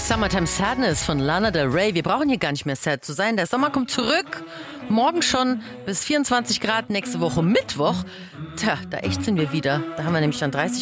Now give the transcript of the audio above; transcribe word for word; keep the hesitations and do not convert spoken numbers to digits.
Summertime Sadness von Lana Del Rey. Wir brauchen hier gar nicht mehr sad zu sein. Der Sommer kommt zurück. Morgen schon bis vierundzwanzig Grad. Nächste Woche Mittwoch. Tja, da ächzen wir wieder. Da haben wir nämlich dann dreißig